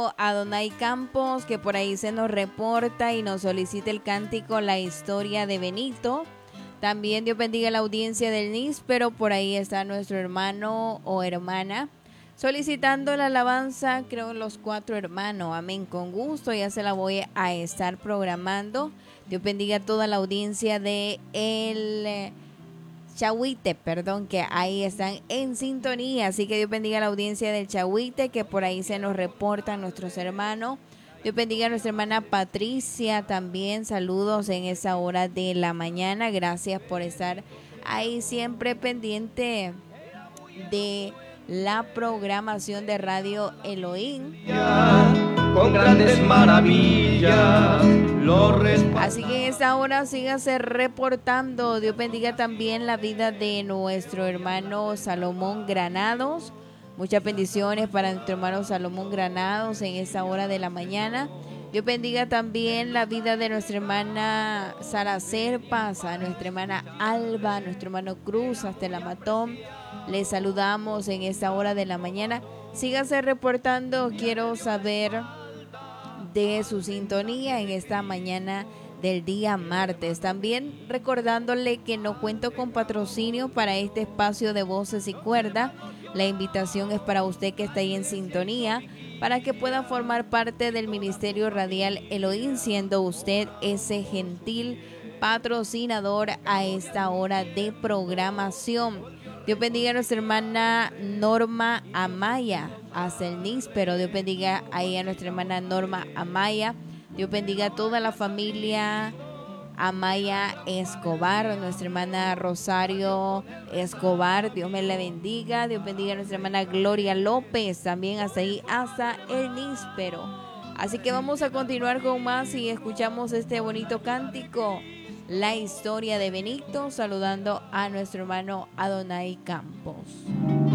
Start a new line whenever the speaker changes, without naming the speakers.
Adonai Campos, que por ahí se nos reporta y nos solicita el cántico La Historia de Benito. También Dios bendiga la audiencia del níspero, por ahí está nuestro hermano o hermana solicitando la alabanza, creo los 4 hermanos, amén, con gusto, ya se la voy a estar programando. Dios bendiga a toda la audiencia de el Chahuite, perdón, que ahí están en sintonía, así que Dios bendiga a la audiencia del Chahuite, que por ahí se nos reportan nuestros hermanos. Dios bendiga a nuestra hermana Patricia también, saludos en esa hora de la mañana, gracias por estar ahí siempre pendiente de la programación de Radio Elohim.
Con grandes maravillas.
Así que en esta hora sígase reportando. Dios bendiga también la vida de nuestro hermano Salomón Granados. Muchas bendiciones para nuestro hermano Salomón Granados en esta hora de la mañana. Dios bendiga también la vida de nuestra hermana Sara Serpas, a nuestra hermana Alba, a nuestro hermano Cruz, hasta la Matón. Les saludamos en esta hora de la mañana. Sígase reportando, quiero saber de su sintonía en esta mañana del día martes. También recordándole que no cuento con patrocinio para este espacio de Voces y Cuerda. La invitación es para usted que está ahí en sintonía, para que pueda formar parte del Ministerio Radial Elohim, siendo usted ese gentil patrocinador a esta hora de programación. Dios bendiga a nuestra hermana Norma Amaya, hasta el níspero. Dios bendiga ahí a nuestra hermana Norma Amaya. Dios bendiga a toda la familia Amaya Escobar, nuestra hermana Rosario Escobar. Dios me la bendiga. Dios bendiga a nuestra hermana Gloria López, también hasta ahí, hasta el níspero. Así que vamos a continuar con más y escuchamos este bonito cántico, La Historia de Benito, saludando a nuestro hermano Adonai Campos.